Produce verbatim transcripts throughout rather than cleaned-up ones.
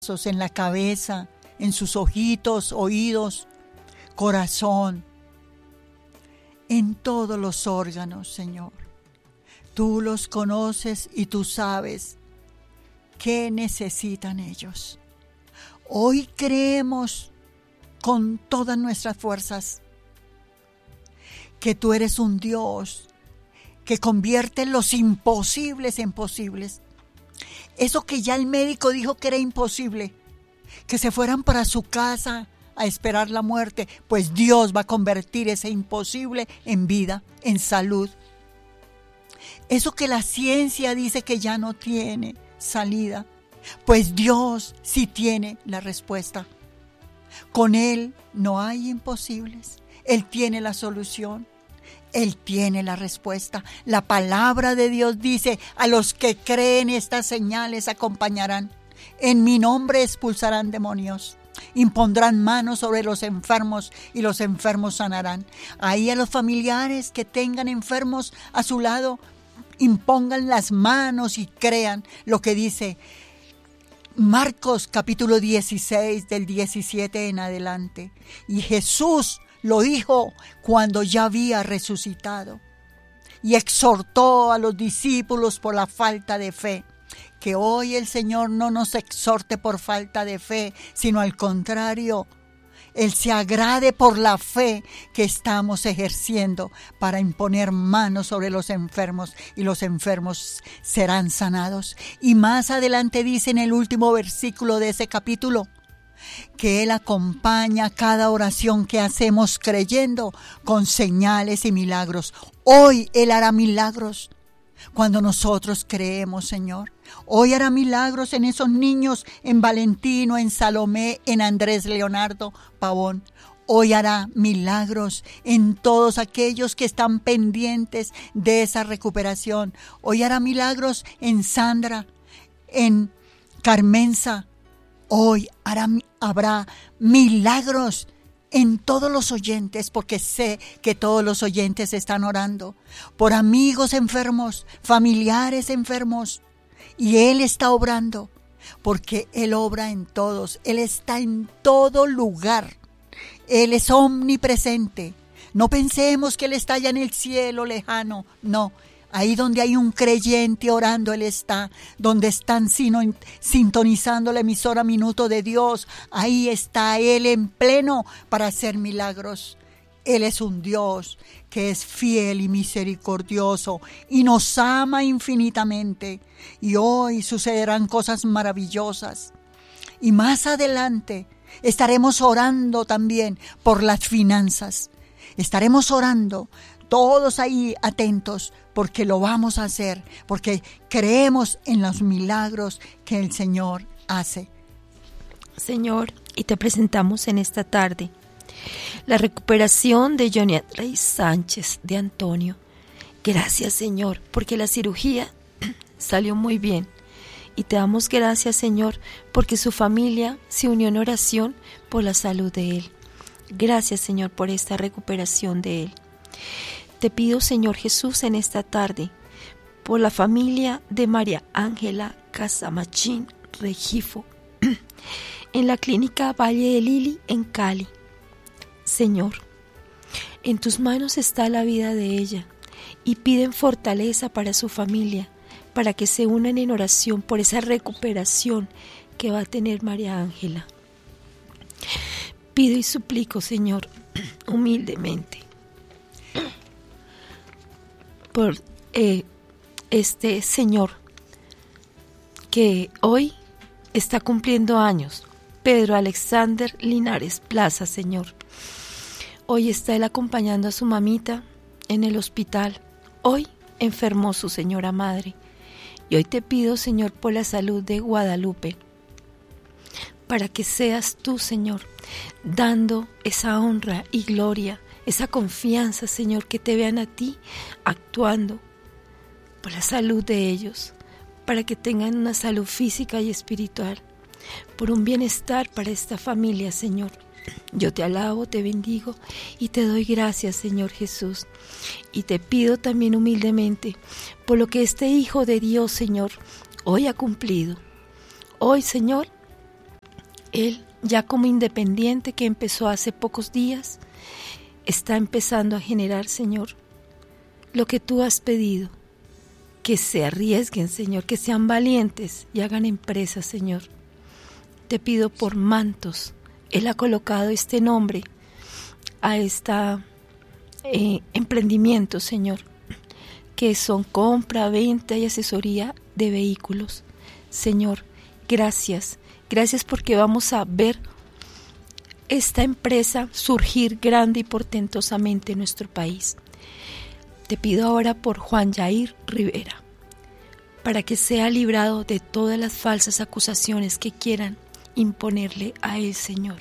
en la cabeza, en sus ojitos, oídos, corazón, en todos los órganos, Señor. Tú los conoces y tú sabes qué necesitan ellos. Hoy creemos con todas nuestras fuerzas que tú eres un Dios que convierte los imposibles en posibles. Eso que ya el médico dijo que era imposible, que se fueran para su casa a esperar la muerte, pues Dios va a convertir ese imposible en vida, en salud. Eso que la ciencia dice que ya no tiene salida, pues Dios sí tiene la respuesta. Con Él no hay imposibles. Él tiene la solución. Él tiene la respuesta. La palabra de Dios dice: a los que creen estas señales acompañarán. En mi nombre expulsarán demonios. Impondrán manos sobre los enfermos y los enfermos sanarán. Ahí a los familiares que tengan enfermos a su lado, impongan las manos y crean lo que dice Marcos capítulo dieciséis del diecisiete en adelante. Y Jesús lo dijo cuando ya había resucitado y exhortó a los discípulos por la falta de fe. Que hoy el Señor no nos exhorte por falta de fe, sino al contrario, Él se agrade por la fe que estamos ejerciendo para imponer manos sobre los enfermos y los enfermos serán sanados. Y más adelante dice en el último versículo de ese capítulo que Él acompaña cada oración que hacemos creyendo con señales y milagros. Hoy Él hará milagros cuando nosotros creemos, Señor. Hoy hará milagros en esos niños, en Valentino, en Salomé, en Andrés Leonardo Pavón. Hoy hará milagros en todos aquellos que están pendientes de esa recuperación. Hoy hará milagros en Sandra, en Carmenza. Hoy hará, habrá milagros en todos los oyentes, porque sé que todos los oyentes están orando por amigos enfermos, familiares enfermos. Y Él está obrando, porque Él obra en todos. Él está en todo lugar. Él es omnipresente. No pensemos que Él está allá en el cielo lejano. No, ahí donde hay un creyente orando, Él está. Donde están sintonizando la emisora Minuto de Dios, ahí está Él en pleno para hacer milagros. Él es un Dios que es fiel y misericordioso y nos ama infinitamente. Y hoy sucederán cosas maravillosas. Y más adelante estaremos orando también por las finanzas. Estaremos orando todos ahí atentos, porque lo vamos a hacer, porque creemos en los milagros que el Señor hace. Señor, y te presentamos en esta tarde la recuperación de Johnny Andrés Sánchez de Antonio. Gracias, Señor, porque la cirugía salió muy bien. Y te damos gracias, Señor, porque su familia se unió en oración por la salud de él. Gracias, Señor, por esta recuperación de él. Te pido, Señor Jesús, en esta tarde, por la familia de María Ángela Casamachín Regifo, en la clínica Valle de Lili, en Cali. Señor, en tus manos está la vida de ella y piden fortaleza para su familia, para que se unan en oración por esa recuperación que va a tener María Ángela. Pido y suplico, Señor, humildemente, por eh, este señor que hoy está cumpliendo años, Pedro Alexander Linares Plaza, Señor. Hoy está él acompañando a su mamita en el hospital. Hoy enfermó su señora madre. Y hoy te pido, Señor, por la salud de Guadalupe, para que seas tú, Señor, dando esa honra y gloria, esa confianza, Señor, que te vean a ti actuando por la salud de ellos, para que tengan una salud física y espiritual, por un bienestar para esta familia, Señor. Yo te alabo, te bendigo y te doy gracias, Señor Jesús. Y te pido también humildemente por lo que este Hijo de Dios, Señor, hoy ha cumplido. Hoy, Señor, Él, ya como independiente que empezó hace pocos días, está empezando a generar, Señor, lo que tú has pedido. Que se arriesguen, Señor, que sean valientes y hagan empresas, Señor. Te pido por mantos. Él ha colocado este nombre a este eh, emprendimiento, Señor, que son compra, venta y asesoría de vehículos. Señor, gracias. Gracias porque vamos a ver esta empresa surgir grande y portentosamente en nuestro país. Te pido ahora por Juan Yair Rivera, para que sea librado de todas las falsas acusaciones que quieran imponerle a él, Señor.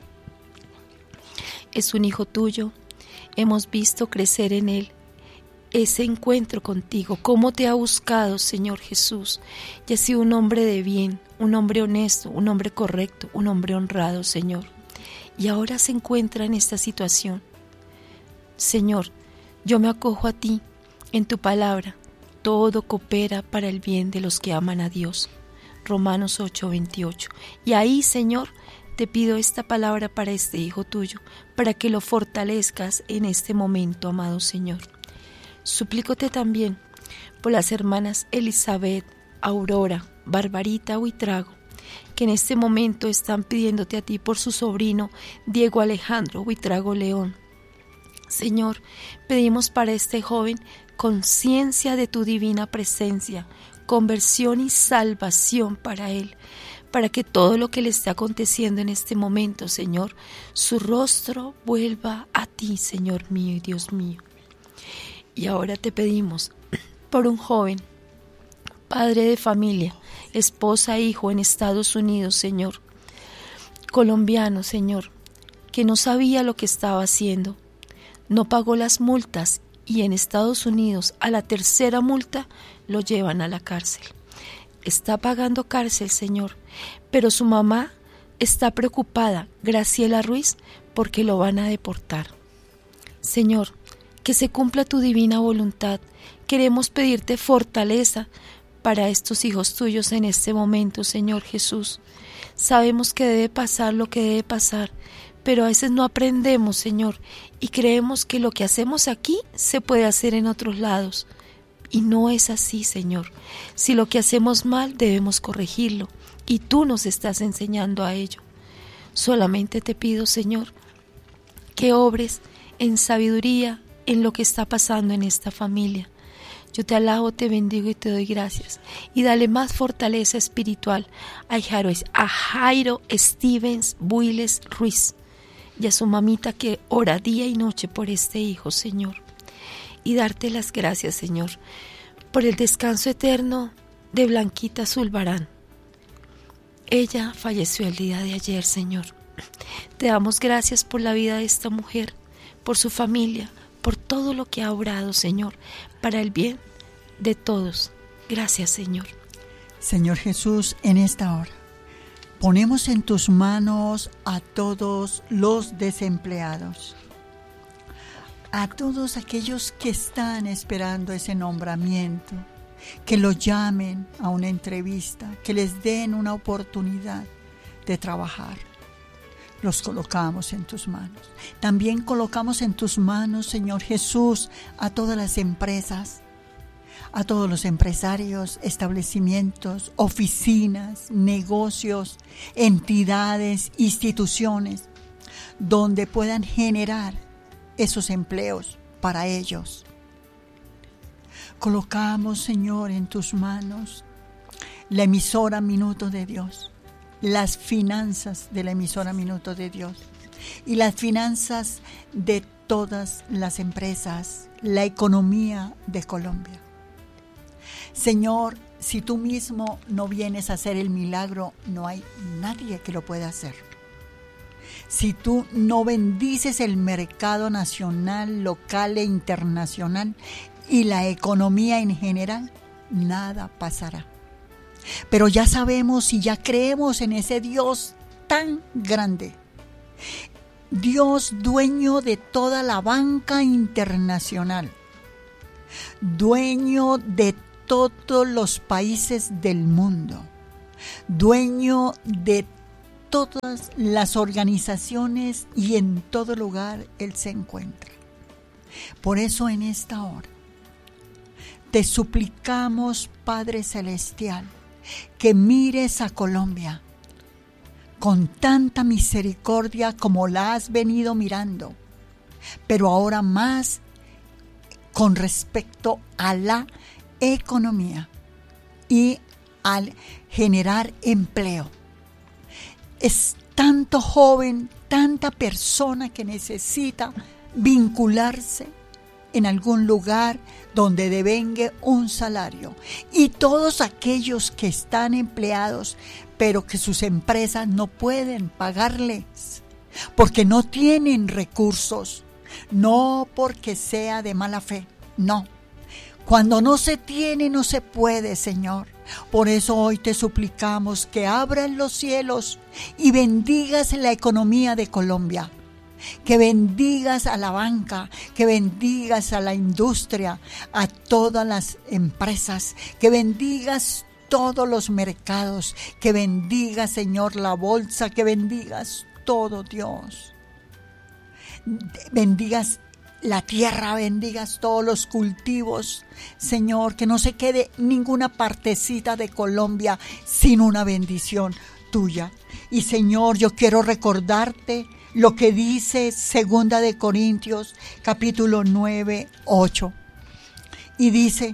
Es un hijo tuyo, hemos visto crecer en él ese encuentro contigo, cómo te ha buscado, Señor Jesús, y ha sido un hombre de bien, un hombre honesto, un hombre correcto, un hombre honrado, Señor. Y ahora se encuentra en esta situación. Señor, yo me acojo a ti. En tu palabra, todo coopera para el bien de los que aman a Dios. Romanos ocho veintiocho. Y ahí, Señor, te pido esta palabra para este hijo tuyo, para que lo fortalezcas en este momento, amado Señor. Suplícote también por las hermanas Elizabeth, Aurora, Barbarita Huitrago, que en este momento están pidiéndote a ti por su sobrino Diego Alejandro Huitrago León. Señor, pedimos para este joven conciencia de tu divina presencia, conversión y salvación para él, para que todo lo que le esté aconteciendo en este momento, Señor, su rostro vuelva a ti, Señor mío y Dios mío. Y ahora te pedimos por un joven, padre de familia, esposa e hijo en Estados Unidos, Señor, colombiano, Señor, que no sabía lo que estaba haciendo, no pagó las multas y en Estados Unidos a la tercera multa lo llevan a la cárcel. Está pagando cárcel, Señor, pero su mamá está preocupada, Graciela Ruiz, porque lo van a deportar. Señor, que se cumpla tu divina voluntad. Queremos pedirte fortaleza para estos hijos tuyos en este momento, Señor Jesús. Sabemos que debe pasar lo que debe pasar, pero a veces no aprendemos, Señor, y creemos que lo que hacemos aquí se puede hacer en otros lados. Y no es así, Señor. Si lo que hacemos mal, debemos corregirlo, y tú nos estás enseñando a ello. Solamente te pido, Señor, que obres en sabiduría en lo que está pasando en esta familia. Yo te alabo, te bendigo y te doy gracias. Y dale más fortaleza espiritual a Jairo, a Jairo Stevens Builes Ruiz y a su mamita que ora día y noche por este hijo, Señor. Y darte las gracias, Señor, por el descanso eterno de Blanquita Zulbarán. Ella falleció el día de ayer, Señor. Te damos gracias por la vida de esta mujer, por su familia, por todo lo que ha obrado, Señor, para el bien de todos. Gracias, Señor. Señor Jesús, en esta hora ponemos en tus manos a todos los desempleados, a todos aquellos que están esperando ese nombramiento, que los llamen a una entrevista, que les den una oportunidad de trabajar. Los colocamos en tus manos. También colocamos en tus manos, Señor Jesús, a todas las empresas, a todos los empresarios, establecimientos, oficinas, negocios, entidades, instituciones, donde puedan generar esos empleos para ellos. Colocamos, Señor, en tus manos la emisora Minuto de Dios, las finanzas de la emisora Minuto de Dios y las finanzas de todas las empresas, la economía de Colombia. Señor, si tú mismo no vienes a hacer el milagro, no hay nadie que lo pueda hacer. Si tú no bendices el mercado nacional, local e internacional y la economía en general, nada pasará. Pero ya sabemos y ya creemos en ese Dios tan grande. Dios dueño de toda la banca internacional. Dueño de todos los países del mundo. Dueño de todas las organizaciones y en todo lugar Él se encuentra. Por eso en esta hora te suplicamos, Padre Celestial, que mires a Colombia con tanta misericordia como la has venido mirando, pero ahora más con respecto a la economía y al generar empleo. Es tanto joven, tanta persona que necesita vincularse en algún lugar donde devengue un salario, y todos aquellos que están empleados pero que sus empresas no pueden pagarles porque no tienen recursos, no porque sea de mala fe, no. Cuando no se tiene, no se puede, Señor. Por eso hoy te suplicamos que abras los cielos y bendigas la economía de Colombia. Que bendigas a la banca, que bendigas a la industria, a todas las empresas, que bendigas todos los mercados, que bendigas, Señor, la bolsa, que bendigas todo, Dios. Bendigas la tierra, bendigas todos los cultivos, Señor, que no se quede ninguna partecita de Colombia sin una bendición tuya. Y Señor, yo quiero recordarte lo que dice Segunda de Corintios, capítulo nueve, ocho. Y dice,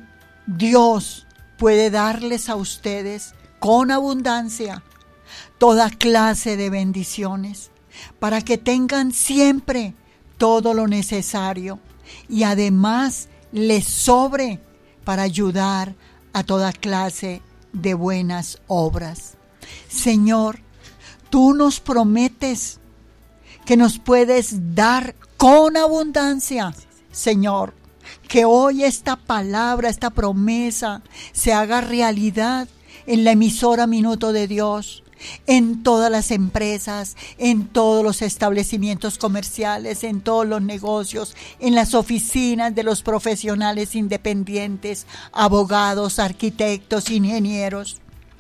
Dios puede darles a ustedes con abundancia toda clase de bendiciones, para que tengan siempre todo lo necesario y además les sobre para ayudar a toda clase de buenas obras. Señor, tú nos prometes que nos puedes dar con abundancia, Señor. Que hoy esta palabra, esta promesa se haga realidad en la emisora Minuto de Dios, en todas las empresas, en todos los establecimientos comerciales, en todos los negocios, en las oficinas de los profesionales independientes, abogados, arquitectos, ingenieros,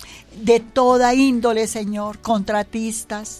de toda índole, Señor, contratistas.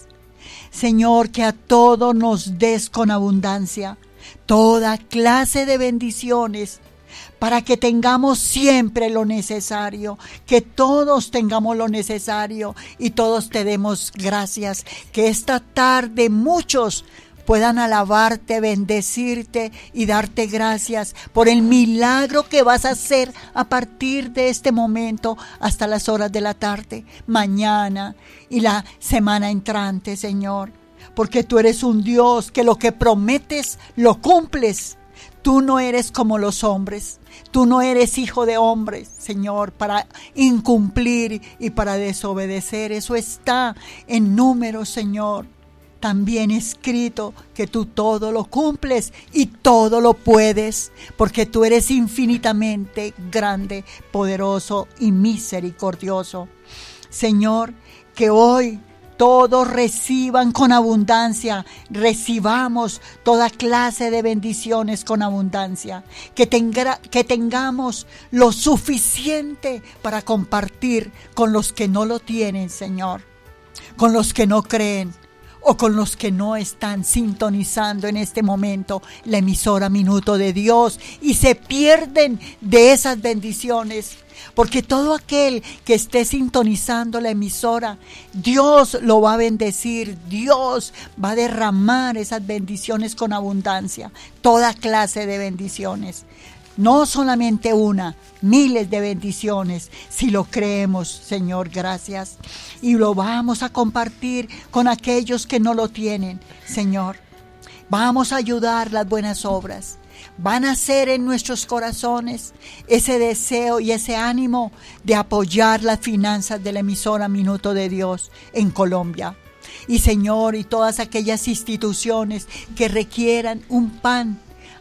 Señor, que a todos nos des con abundancia toda clase de bendiciones, para que tengamos siempre lo necesario, que todos tengamos lo necesario y todos te demos gracias. Que esta tarde muchos puedan alabarte, bendecirte y darte gracias por el milagro que vas a hacer a partir de este momento hasta las horas de la tarde, mañana y la semana entrante, Señor. Porque tú eres un Dios que lo que prometes lo cumples. Tú no eres como los hombres. Tú no eres hijo de hombres, Señor, para incumplir y para desobedecer. Eso está en Números, Señor. También escrito que tú todo lo cumples y todo lo puedes, porque tú eres infinitamente grande, poderoso y misericordioso. Señor, que hoy todos reciban con abundancia, recibamos toda clase de bendiciones con abundancia, que, tenga, que tengamos lo suficiente para compartir con los que no lo tienen, Señor, con los que no creen o con los que no están sintonizando en este momento la emisora Minuto de Dios y se pierden de esas bendiciones. Porque todo aquel que esté sintonizando la emisora, Dios lo va a bendecir, Dios va a derramar esas bendiciones con abundancia, toda clase de bendiciones. No solamente una, miles de bendiciones, si lo creemos, Señor, gracias. Y lo vamos a compartir con aquellos que no lo tienen, Señor. Vamos a ayudar las buenas obras. Van a ser en nuestros corazones ese deseo y ese ánimo de apoyar las finanzas de la emisora Minuto de Dios en Colombia. Y Señor, y todas aquellas instituciones que requieran un pan,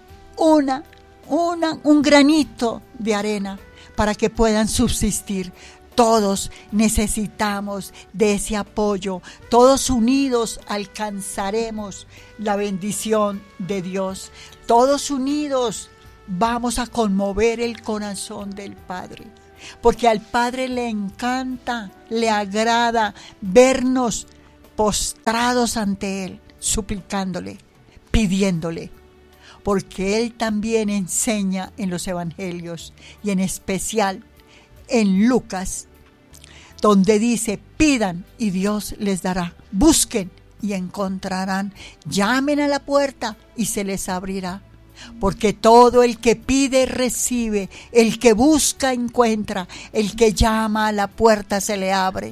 una, una, un granito de arena para que puedan subsistir. Todos necesitamos de ese apoyo. Todos unidos alcanzaremos la bendición de Dios. Todos unidos vamos a conmover el corazón del Padre. Porque al Padre le encanta, le agrada vernos postrados ante Él, suplicándole, pidiéndole, porque Él también enseña en los evangelios y en especial en Lucas, donde dice: pidan y Dios les dará, busquen y encontrarán, llamen a la puerta y se les abrirá. Porque todo el que pide recibe, el que busca encuentra, el que llama a la puerta se le abre.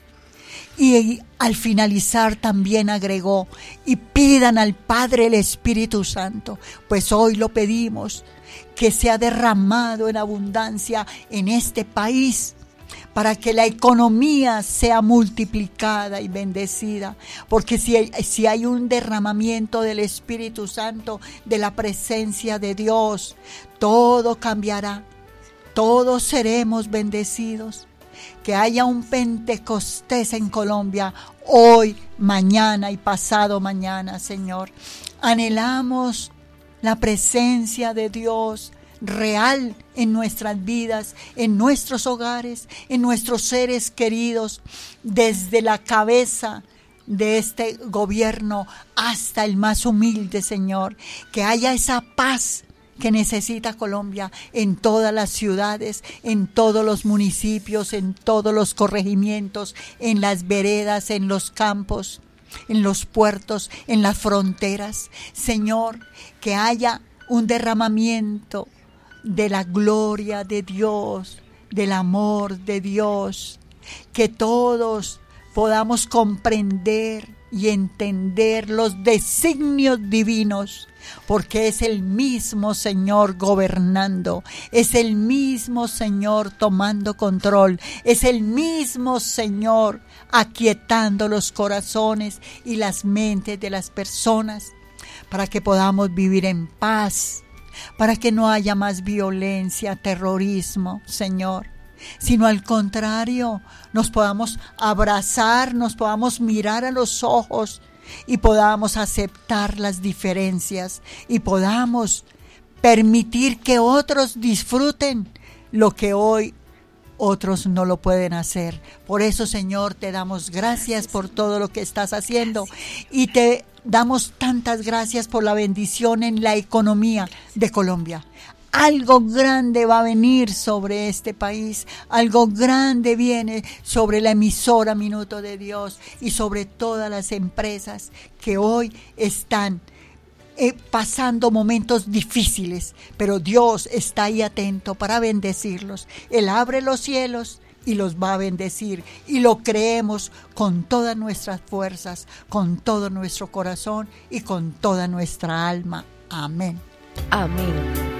Y al finalizar también agregó: y pidan al Padre el Espíritu Santo, pues hoy lo pedimos, que sea derramado en abundancia en este país, para que la economía sea multiplicada y bendecida. Porque si hay, si hay un derramamiento del Espíritu Santo, de la presencia de Dios, todo cambiará, todos seremos bendecidos. Que haya un Pentecostés en Colombia hoy, mañana y pasado mañana, Señor. Anhelamos la presencia de Dios real en nuestras vidas, en nuestros hogares, en nuestros seres queridos, desde la cabeza de este gobierno hasta el más humilde, Señor. Que haya esa paz que necesita Colombia en todas las ciudades, en todos los municipios, en todos los corregimientos, en las veredas, en los campos, en los puertos, en las fronteras. Señor, que haya un derramamiento de la gloria de Dios, del amor de Dios, que todos podamos comprender y entender los designios divinos, porque es el mismo Señor gobernando, es el mismo Señor tomando control, es el mismo Señor aquietando los corazones y las mentes de las personas, para que podamos vivir en paz, para que no haya más violencia, terrorismo, Señor, sino al contrario, nos podamos abrazar, nos podamos mirar a los ojos y podamos aceptar las diferencias y podamos permitir que otros disfruten lo que hoy otros no lo pueden hacer. Por eso, Señor, te damos gracias por todo lo que estás haciendo y te damos tantas gracias por la bendición en la economía de Colombia. Algo grande va a venir sobre este país, algo grande viene sobre la emisora Minuto de Dios y sobre todas las empresas que hoy están eh, pasando momentos difíciles, pero Dios está ahí atento para bendecirlos. Él abre los cielos y los va a bendecir, y lo creemos con todas nuestras fuerzas, con todo nuestro corazón y con toda nuestra alma. Amén. Amén.